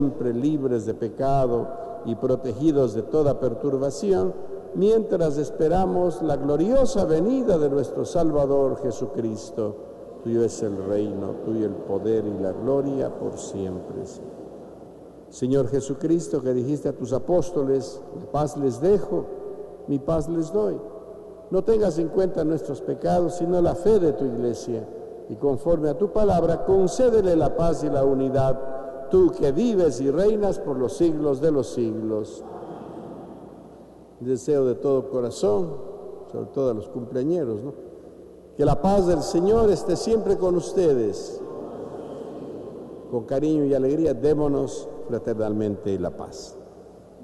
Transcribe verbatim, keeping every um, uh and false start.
siempre libres de pecado y protegidos de toda perturbación, mientras esperamos la gloriosa venida de nuestro Salvador Jesucristo. Tuyo es el reino, tuyo el poder y la gloria por siempre. Señor Jesucristo, que dijiste a tus apóstoles, la paz les dejo, mi paz les doy. No tengas en cuenta nuestros pecados, sino la fe de tu iglesia, y conforme a tu palabra, concédele la paz y la unidad, tú que vives y reinas por los siglos de los siglos. Deseo de todo corazón, sobre todo a los cumpleañeros, ¿no?, que la paz del Señor esté siempre con ustedes. Con cariño y alegría, démonos fraternalmente la paz.